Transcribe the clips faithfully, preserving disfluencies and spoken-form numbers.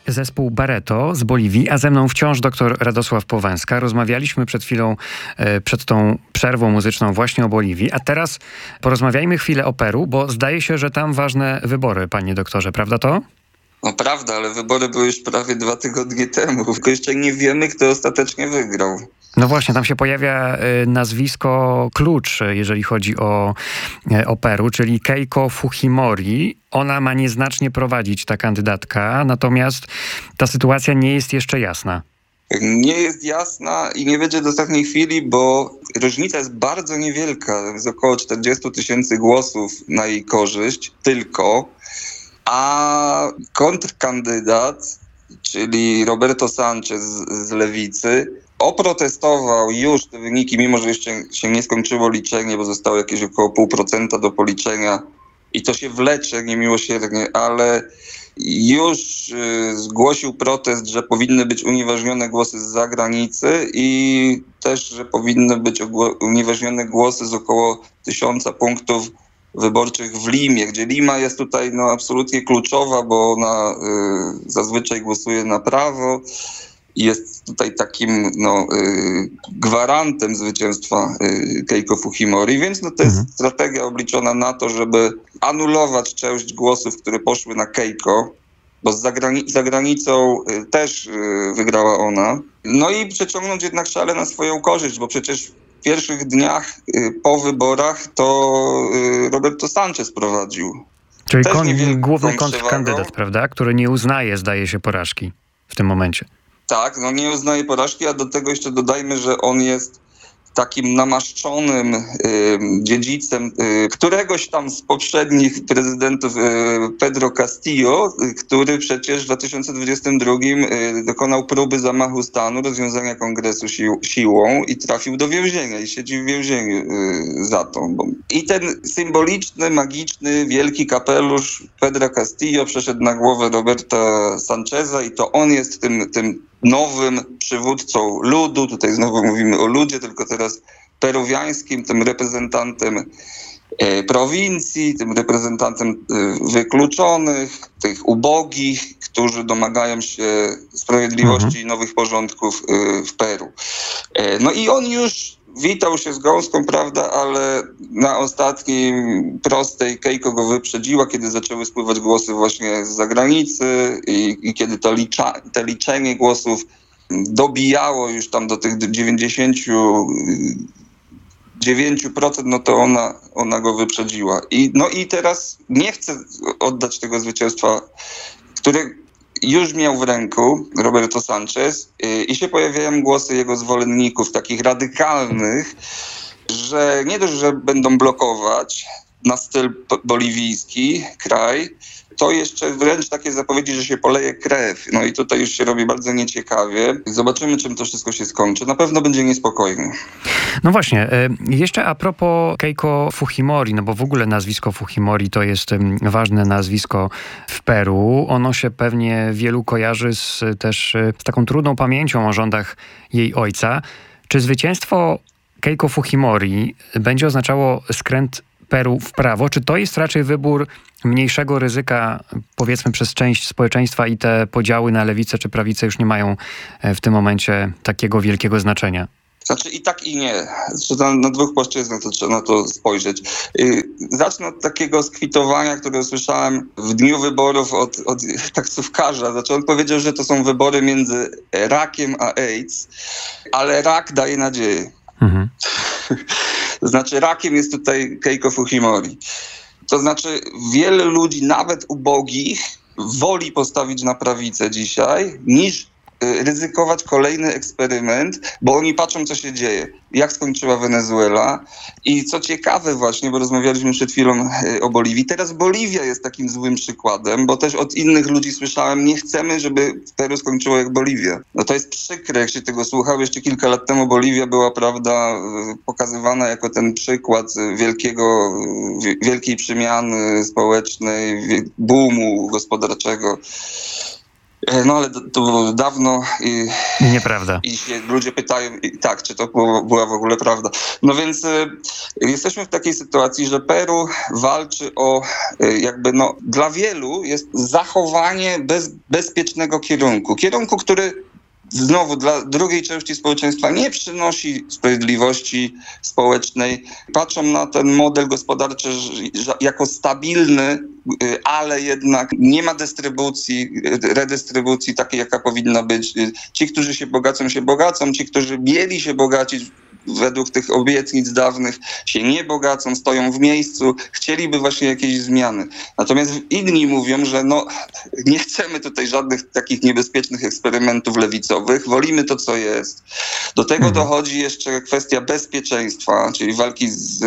zespół Barretto z Boliwii, a ze mną wciąż dr Radosław Powęska. Rozmawialiśmy przed chwilą, e, przed tą przerwą muzyczną właśnie o Boliwii, a teraz porozmawiajmy chwilę o Peru, bo zdaje się, że tam ważne wybory, panie doktorze, prawda to? No prawda, ale wybory były już prawie dwa tygodnie temu, tylko jeszcze nie wiemy, kto ostatecznie wygrał. No właśnie, tam się pojawia y, nazwisko klucz, jeżeli chodzi o, y, o Peru, czyli Keiko Fujimori. Ona ma nieznacznie prowadzić, ta kandydatka, natomiast ta sytuacja nie jest jeszcze jasna. Nie jest jasna i nie będzie do ostatniej chwili, bo różnica jest bardzo niewielka. Jest około czterdzieści tysięcy głosów na jej korzyść tylko, a kontrkandydat, czyli Roberto Sanchez z Lewicy, oprotestował już te wyniki, mimo że jeszcze się nie skończyło liczenie, bo zostało jakieś około pół procenta do policzenia i to się wlecze niemiłosiernie, ale już y, zgłosił protest, że powinny być unieważnione głosy z zagranicy i też, że powinny być ogło- unieważnione głosy z około tysiąca punktów wyborczych w Limie, gdzie Lima jest tutaj no, absolutnie kluczowa, bo ona y, zazwyczaj głosuje na prawo i jest tutaj takim no, y, gwarantem zwycięstwa y, Keiko Fujimori, więc no, to jest mhm. strategia obliczona na to, żeby anulować część głosów, które poszły na Keiko, bo z zagrani- za granicą y, też y, wygrała ona. No i przeciągnąć jednak szale na swoją korzyść, bo przecież w pierwszych dniach y, po wyborach to y, Roberto Sanchez prowadził. Czyli kon- główny kontrkandydat, prawda? Który nie uznaje, zdaje się, porażki w tym momencie. Tak, no nie uznaje porażki, a do tego jeszcze dodajmy, że on jest takim namaszczonym y, dziedzicem y, któregoś tam z poprzednich prezydentów y, Pedro Castillo, y, który przecież w dwa tysiące dwudziestym drugim y, dokonał próby zamachu stanu, rozwiązania kongresu sił, siłą i trafił do więzienia i siedzi w więzieniu y, za to. Bo... I ten symboliczny, magiczny, wielki kapelusz Pedro Castillo przeszedł na głowę Roberta Sancheza i to on jest tym, tym nowym przywódcą ludu, tutaj znowu mówimy o ludzie, tylko teraz peruwiańskim, tym reprezentantem e, prowincji, tym reprezentantem e, wykluczonych, tych ubogich, którzy domagają się sprawiedliwości mhm. i nowych porządków e, w Peru. E, no i on już witał się z gąską, prawda, ale na ostatniej prostej Keiko go wyprzedziła, kiedy zaczęły spływać głosy właśnie z zagranicy i, i kiedy to, licza, to liczenie głosów dobijało już tam do tych dziewięćdziesiąt dziewięć procent, no to ona, ona go wyprzedziła. I, no i teraz nie chce oddać tego zwycięstwa, które już miał w ręku Roberto Sanchez yy, i się pojawiają głosy jego zwolenników, takich radykalnych, że nie dość, że będą blokować na styl boliwijski kraj, to jeszcze wręcz takie zapowiedzi, że się poleje krew. No i tutaj już się robi bardzo nieciekawie. Zobaczymy, czym to wszystko się skończy. Na pewno będzie niespokojnie. No właśnie, jeszcze a propos Keiko Fujimori, no bo w ogóle nazwisko Fujimori to jest ważne nazwisko w Peru. Ono się pewnie wielu kojarzy z, też z taką trudną pamięcią o rządach jej ojca. Czy zwycięstwo Keiko Fujimori będzie oznaczało skręt Peru w prawo? Czy to jest raczej wybór mniejszego ryzyka, powiedzmy, przez część społeczeństwa i te podziały na lewicę czy prawicę już nie mają w tym momencie takiego wielkiego znaczenia? Znaczy i tak i nie. Na, na dwóch płaszczyznach to trzeba na to spojrzeć. Yy, zacznę od takiego skwitowania, które usłyszałem w dniu wyborów od, od taksówkarza. Znaczy on powiedział, że to są wybory między rakiem a AIDS, ale rak daje nadzieję. Mhm. Znaczy rakiem jest tutaj Keiko Fujimori. To znaczy wiele ludzi, nawet ubogich, woli postawić na prawicę dzisiaj, niż ryzykować kolejny eksperyment, bo oni patrzą, co się dzieje, jak skończyła Wenezuela. I co ciekawe właśnie, bo rozmawialiśmy przed chwilą o Boliwii, teraz Boliwia jest takim złym przykładem, bo też od innych ludzi słyszałem, nie chcemy, żeby Peru skończyło jak Boliwia. No to jest przykre, jak się tego słuchał. Jeszcze kilka lat temu Boliwia była, prawda, pokazywana jako ten przykład wielkiego, wielkiej przemiany społecznej, boomu gospodarczego. No ale to, to było dawno i, Nieprawda. i się ludzie pytają, i, tak, czy to było, była w ogóle prawda. No więc y, jesteśmy w takiej sytuacji, że Peru walczy o y, jakby no dla wielu jest zachowanie bez, bezpiecznego kierunku. Kierunku, który znowu dla drugiej części społeczeństwa nie przynosi sprawiedliwości społecznej. Patrzą na ten model gospodarczy jako stabilny, ale jednak nie ma dystrybucji, redystrybucji takiej, jaka powinna być. Ci, którzy się bogacą, się bogacą. Ci, którzy mieli się bogacić według tych obietnic dawnych, się nie bogacą, stoją w miejscu, chcieliby właśnie jakiejś zmiany. Natomiast inni mówią, że no, nie chcemy tutaj żadnych takich niebezpiecznych eksperymentów lewicowych, wolimy to, co jest. Do tego Mhm. dochodzi jeszcze kwestia bezpieczeństwa, czyli walki z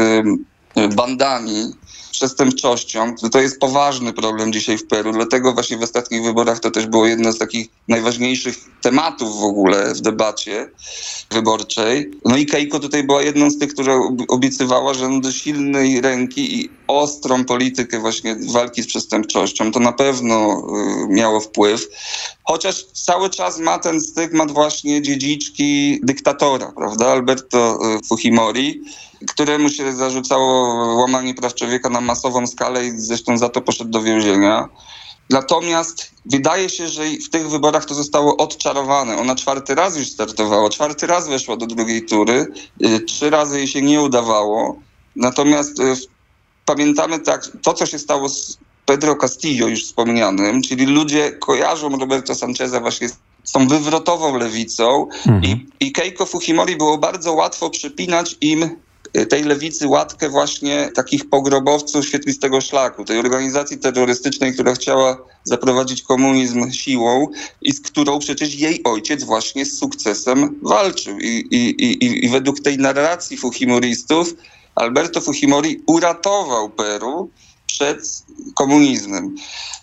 y, bandami, przestępczością. To jest poważny problem dzisiaj w Peru, dlatego właśnie w ostatnich wyborach to też było jedno z takich najważniejszych tematów w ogóle w debacie wyborczej. No i Keiko tutaj była jedną z tych, która obiecywała, że do silnej ręki i ostrą politykę właśnie walki z przestępczością. To na pewno y, miało wpływ. Chociaż cały czas ma ten stygmat właśnie dziedziczki dyktatora, prawda? Alberto y, Fujimori, któremu się zarzucało łamanie praw człowieka na masową skalę i zresztą za to poszedł do więzienia. Natomiast wydaje się, że w tych wyborach to zostało odczarowane. Ona czwarty raz już startowała, czwarty raz weszła do drugiej tury, trzy razy jej się nie udawało. Natomiast pamiętamy tak, to co się stało z Pedro Castillo już wspomnianym, czyli ludzie kojarzą Roberto Sancheza właśnie z tą wywrotową lewicą mhm. i, i Keiko Fujimori było bardzo łatwo przypinać im tej lewicy łatkę właśnie takich pogrobowców świetlistego szlaku, tej organizacji terrorystycznej, która chciała zaprowadzić komunizm siłą i z którą przecież jej ojciec właśnie z sukcesem walczył. I, i, i, i według tej narracji fujimoristów Alberto Fujimori uratował Peru przed komunizmem.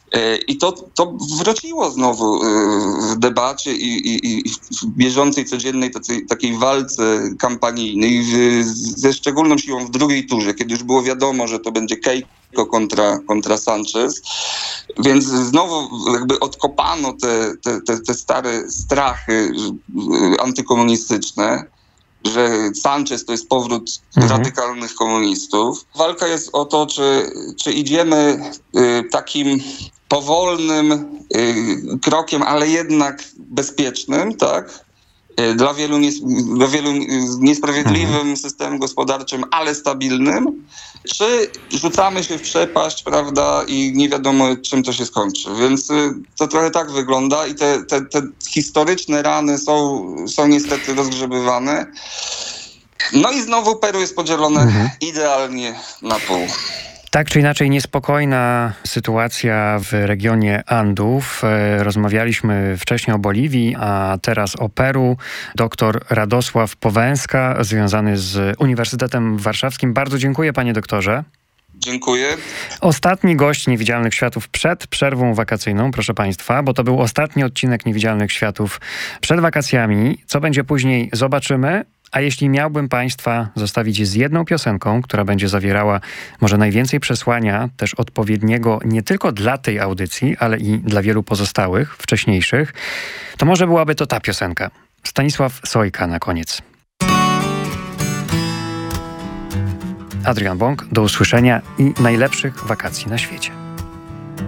I to, to wróciło znowu w debacie i, i, i w bieżącej, codziennej takiej, takiej walce kampanijnej, ze szczególną siłą w drugiej turze, kiedy już było wiadomo, że to będzie Keiko kontra, kontra Sanchez. Więc znowu jakby odkopano te, te, te, te stare strachy antykomunistyczne, że Sanchez to jest powrót mhm. radykalnych komunistów. Walka jest o to, czy, czy idziemy y, takim powolnym y, krokiem, ale jednak bezpiecznym, tak? Y, dla wielu, nies, dla wielu niesprawiedliwym mhm. systemem gospodarczym, ale stabilnym, czy rzucamy się w przepaść, prawda, i nie wiadomo, czym to się skończy. Więc y, to trochę tak wygląda i te, te, te historyczne rany są, są niestety rozgrzebywane. No i znowu Peru jest podzielone mhm. idealnie na pół. Tak czy inaczej niespokojna sytuacja w regionie Andów. Rozmawialiśmy wcześniej o Boliwii, a teraz o Peru. Doktor Radosław Powęska, związany z Uniwersytetem Warszawskim. Bardzo dziękuję, panie doktorze. Dziękuję. Ostatni gość Niewidzialnych Światów przed przerwą wakacyjną, proszę państwa, bo to był ostatni odcinek Niewidzialnych Światów przed wakacjami. Co będzie później, zobaczymy. A jeśli miałbym państwa zostawić z jedną piosenką, która będzie zawierała może najwięcej przesłania, też odpowiedniego nie tylko dla tej audycji, ale i dla wielu pozostałych, wcześniejszych, to może byłaby to ta piosenka. Stanisław Sojka na koniec. Adrian Bąk, do usłyszenia i najlepszych wakacji na świecie.